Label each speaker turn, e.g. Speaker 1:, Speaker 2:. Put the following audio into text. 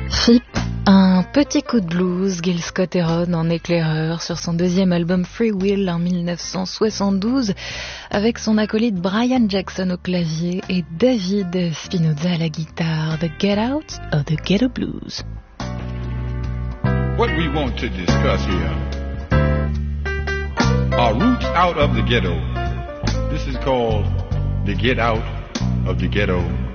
Speaker 1: Fip, un petit coup de blues, Gil Scott-Heron en éclaireur sur son deuxième album Free Will en 1972 avec son acolyte Brian Jackson au clavier et David Spinoza à la guitare. The Get Out of the Ghetto Blues.
Speaker 2: What we want to discuss here are roots out of the ghetto. This is called the Get Out of the Ghetto